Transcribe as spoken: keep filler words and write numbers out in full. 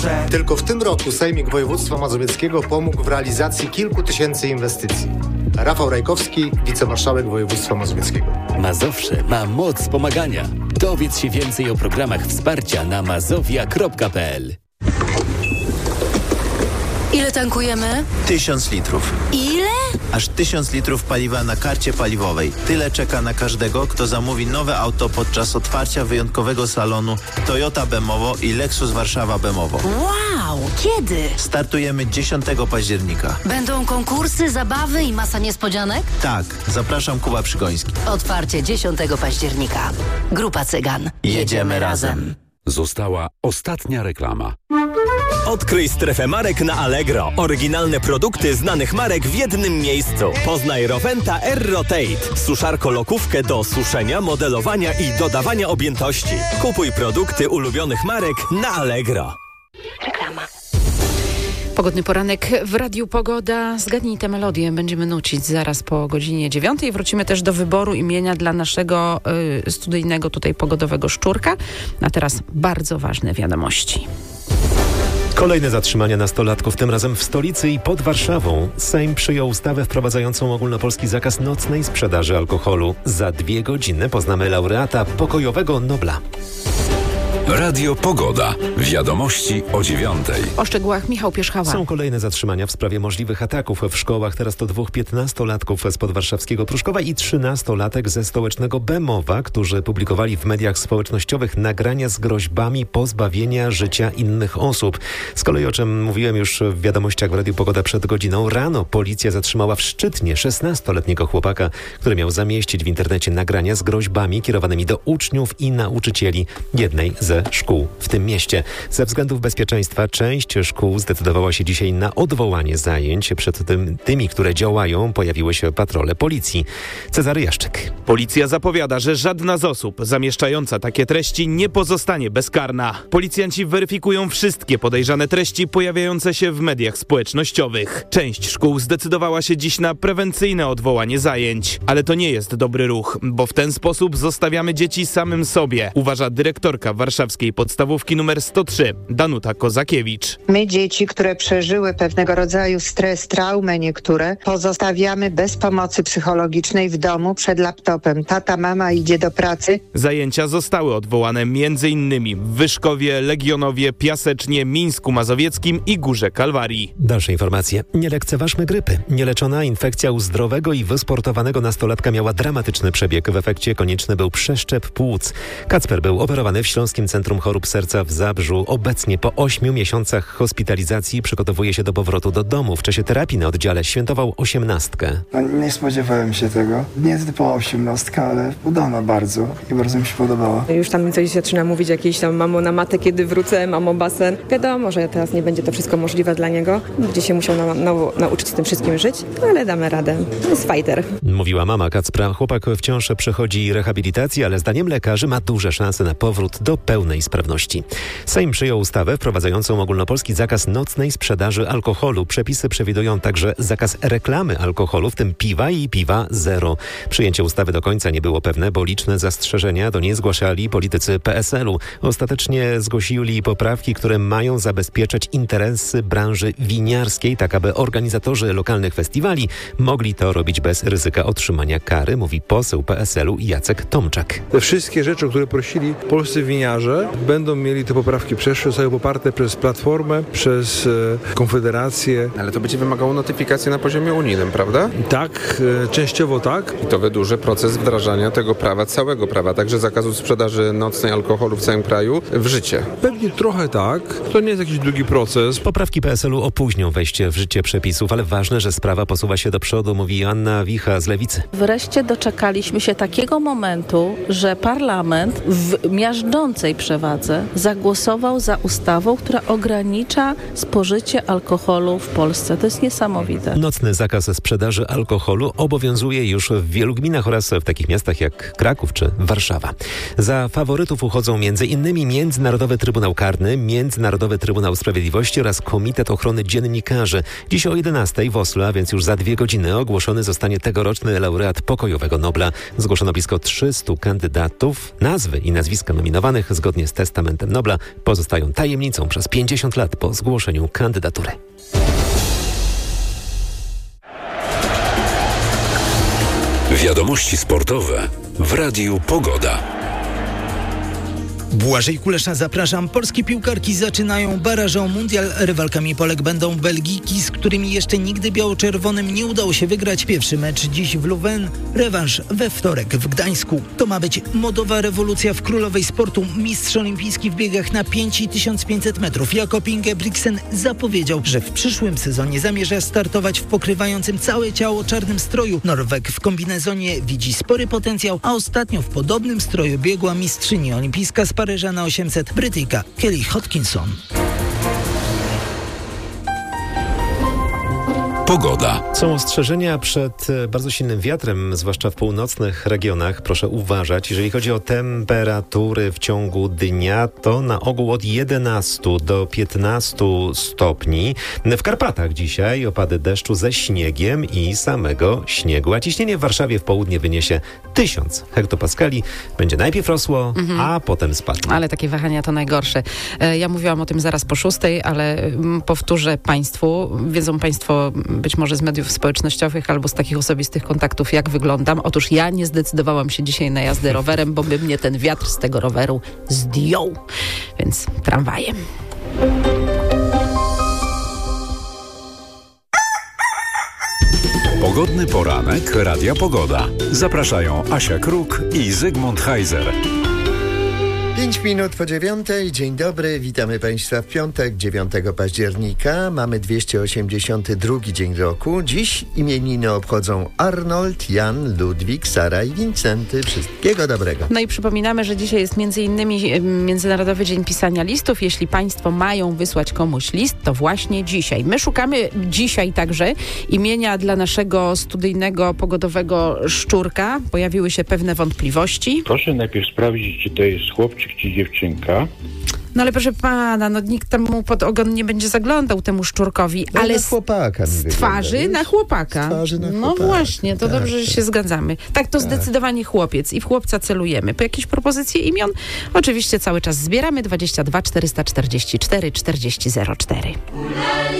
może. Tylko w tym roku Sejmik Województwa Mazowieckiego pomógł w realizacji kilku tysięcy inwestycji. Rafał Rajkowski, wicemarszałek województwa mazowieckiego. Mazowsze ma moc pomagania. Dowiedz się więcej o programach wsparcia na mazowia kropka p l. Ile tankujemy? Tysiąc litrów. Ile? Aż tysiąc litrów paliwa na karcie paliwowej. Tyle czeka na każdego, kto zamówi nowe auto podczas otwarcia wyjątkowego salonu Toyota Bemowo i Lexus Warszawa Bemowo. Wow! Kiedy? Startujemy dziesiątego października. Będą konkursy, zabawy i masa niespodzianek? Tak, zapraszam, Kuba Przygoński. Otwarcie dziesiątego października. Grupa Cygan. Jedziemy razem. Została ostatnia reklama. Odkryj strefę marek na Allegro. Oryginalne produkty znanych marek w jednym miejscu. Poznaj Roventa Air Rotate. Suszarko-lokówkę do suszenia, modelowania i dodawania objętości. Kupuj produkty ulubionych marek na Allegro. Reklama. Pogodny poranek w Radiu Pogoda. Zgadnij tę melodię. Będziemy nucić zaraz po godzinie dziewiątej. Wrócimy też do wyboru imienia dla naszego y, studyjnego tutaj pogodowego szczurka. A teraz bardzo ważne wiadomości. Kolejne zatrzymania nastolatków, tym razem w stolicy i pod Warszawą. Sejm przyjął ustawę wprowadzającą ogólnopolski zakaz nocnej sprzedaży alkoholu. Za dwie godziny poznamy laureata pokojowego Nobla. Radio Pogoda. Wiadomości o dziewiątej. O szczegółach Michał Pierzchała. Są kolejne zatrzymania w sprawie możliwych ataków w szkołach. Teraz to dwóch piętnastolatków z podwarszawskiego Pruszkowa i trzynastolatek ze stołecznego Bemowa, którzy publikowali w mediach społecznościowych nagrania z groźbami pozbawienia życia innych osób. Z kolei, o czym mówiłem już w wiadomościach w Radiu Pogoda przed godziną, rano policja zatrzymała w Szczytnie szesnastoletniego chłopaka, który miał zamieścić w internecie nagrania z groźbami kierowanymi do uczniów i nauczycieli jednej ze szkół w tym mieście. Ze względów bezpieczeństwa część szkół zdecydowała się dzisiaj na odwołanie zajęć. Przed tym, tymi, które działają, pojawiły się patrole policji. Cezary Jaszczyk. Policja zapowiada, że żadna z osób zamieszczająca takie treści nie pozostanie bezkarna. Policjanci weryfikują wszystkie podejrzane treści pojawiające się w mediach społecznościowych. Część szkół zdecydowała się dziś na prewencyjne odwołanie zajęć. Ale to nie jest dobry ruch, bo w ten sposób zostawiamy dzieci samym sobie, uważa dyrektorka warszawskiej podstawówki numer sto trzy, Danuta Kozakiewicz. My dzieci, które przeżyły pewnego rodzaju stres, traumę niektóre, pozostawiamy bez pomocy psychologicznej w domu przed laptopem. Tata, mama idzie do pracy. Zajęcia zostały odwołane między innymi w Wyszkowie, Legionowie, Piasecznie, Mińsku Mazowieckim i Górze Kalwarii. Dalsze informacje. Nie lekceważmy grypy. Nieleczona infekcja u zdrowego i wysportowanego nastolatka miała dramatyczny przebieg. W efekcie konieczny był przeszczep płuc. Kacper był operowany w Śląskim Centrum Chorób Serca w Zabrzu. Obecnie po ośmiu miesiącach hospitalizacji przygotowuje się do powrotu do domu. W czasie terapii na oddziale świętował osiemnastkę. No, nie spodziewałem się tego. Nie typowa osiemnastka, ale udana bardzo i bardzo mi się podobała. Już tam coś zaczyna mówić jakieś tam mamo na matę, kiedy wrócę, mamo basen. Wiadomo, że teraz nie będzie to wszystko możliwe dla niego. Będzie się musiał na, na, nauczyć z tym wszystkim żyć, ale damy radę. To jest fighter. Mówiła mama Kacpra. Chłopak wciąż przechodzi rehabilitację, ale zdaniem lekarzy ma duże szanse na powrót do pełnej sprawności. Sejm przyjął ustawę wprowadzającą ogólnopolski zakaz nocnej sprzedaży alkoholu. Przepisy przewidują także zakaz reklamy alkoholu, w tym piwa i piwa zero. Przyjęcie ustawy do końca nie było pewne, bo liczne zastrzeżenia do niej zgłaszali politycy P S L u. Ostatecznie zgłosili poprawki, które mają zabezpieczać interesy branży winiarskiej, tak aby organizatorzy lokalnych festiwali mogli to robić bez ryzyka otrzymania kary, mówi poseł P S L u Jacek Tomczak. Te wszystkie rzeczy, o które prosili polscy winiarze, będą mieli te poprawki przeszłe, zostały poparte przez Platformę, przez e, Konfederację. Ale to będzie wymagało notyfikacji na poziomie unijnym, prawda? Tak, e, częściowo tak. I to wydłuży proces wdrażania tego prawa, całego prawa, także zakazu sprzedaży nocnej alkoholu w całym kraju w życie. Pewnie trochę tak. To nie jest jakiś długi proces. Poprawki P S L u opóźnią wejście w życie przepisów, ale ważne, że sprawa posuwa się do przodu, mówi Anna Wicha z Lewicy. Wreszcie doczekaliśmy się takiego momentu, że parlament w miażdżącej przewadze zagłosował za ustawą, która ogranicza spożycie alkoholu w Polsce. To jest niesamowite. Nocny zakaz sprzedaży alkoholu obowiązuje już w wielu gminach oraz w takich miastach jak Kraków czy Warszawa. Za faworytów uchodzą m.in. Międzynarodowy Trybunał Karny, Międzynarodowy Trybunał Sprawiedliwości oraz Komitet Ochrony Dziennikarzy. Dziś o jedenastej w Oslo, a więc już za dwie godziny, ogłoszony zostanie tegoroczny laureat pokojowego Nobla. Zgłoszono blisko trzystu kandydatów. Nazwy i nazwiska nominowanych zgodnie zgodnie z testamentem Nobla pozostają tajemnicą przez pięćdziesiąt lat po zgłoszeniu kandydatury. Wiadomości sportowe w Radiu Pogoda. Błażej Kulesza, zapraszam. Polskie piłkarki zaczynają baraż o mundial. Rywalkami Polek będą Belgijki, z którymi jeszcze nigdy biało-czerwonym nie udało się wygrać. Pierwszy mecz dziś w Leuven, rewanż we wtorek w Gdańsku. To ma być modowa rewolucja w królowej sportu. Mistrz olimpijski w biegach na pięć i tysiąc pięćset metrów Jakob Ingebrigtsen zapowiedział, że w przyszłym sezonie zamierza startować w pokrywającym całe ciało czarnym stroju. Norweg w kombinezonie widzi spory potencjał, a ostatnio w podobnym stroju biegła mistrzyni olimpijska z Paryża na osiemset, Brytyjka Kelly Hodkinson. Pogoda. Są ostrzeżenia przed bardzo silnym wiatrem, zwłaszcza w północnych regionach. Proszę uważać. Jeżeli chodzi o temperatury w ciągu dnia, to na ogół od jedenastu do piętnastu stopni. W Karpatach dzisiaj opady deszczu ze śniegiem i samego śniegu. A ciśnienie w Warszawie w południe wyniesie tysiąc hektopaskali. Będzie najpierw rosło, mhm. a potem spadło. Ale takie wahania to najgorsze. Ja mówiłam o tym zaraz po szóstej, ale powtórzę Państwu. Wiedzą Państwo być może z mediów społecznościowych albo z takich osobistych kontaktów, jak wyglądam. Otóż ja nie zdecydowałam się dzisiaj na jazdę rowerem, bo by mnie ten wiatr z tego roweru zdjął. Więc tramwajem. Pogodny poranek Radia Pogoda. Zapraszają Asia Kruk i Zygmunt Heiser. Pięć minut po dziewiątej. Dzień dobry, witamy Państwa w piątek, dziewiątego października. Mamy dwieście osiemdziesiąty drugi dzień roku. Dziś imieniny obchodzą Arnold, Jan, Ludwik, Sara i Wincenty. Wszystkiego dobrego. No i przypominamy, że dzisiaj jest między innymi Międzynarodowy Dzień Pisania Listów. Jeśli Państwo mają wysłać komuś list, to właśnie dzisiaj. My szukamy dzisiaj także imienia dla naszego studyjnego, pogodowego szczurka. Pojawiły się pewne wątpliwości. Proszę najpierw sprawdzić, czy to jest chłopczyk, czy dziewczynka. No ale proszę pana, no nikt temu pod ogon nie będzie zaglądał temu szczurkowi, no ale na chłopaka z twarzy na chłopaka. Z twarzy na no chłopaka. właśnie, to tak, dobrze, że tak. się zgadzamy. Tak, to tak. zdecydowanie chłopiec i w chłopca celujemy. Po jakieś propozycje imion? Oczywiście cały czas zbieramy. dwadzieścia dwa czterysta czterdzieści cztery czterdzieści zero cztery.